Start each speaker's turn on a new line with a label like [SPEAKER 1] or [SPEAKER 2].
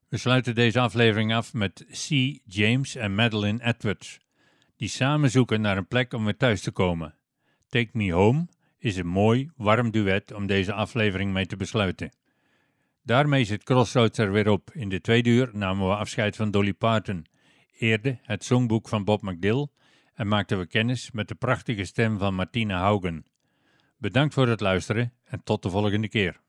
[SPEAKER 1] We sluiten deze aflevering af met C. James en Madeline Edwards, die samen zoeken naar een plek om weer thuis te komen. Take Me Home is een mooi, warm duet om deze aflevering mee te besluiten. Daarmee zit Crossroads er weer op. In de tweede uur namen we afscheid van Dolly Parton, eerden het songboek van Bob McDill en maakten we kennis met de prachtige stem van Martina Haugen. Bedankt voor het luisteren en tot de volgende keer.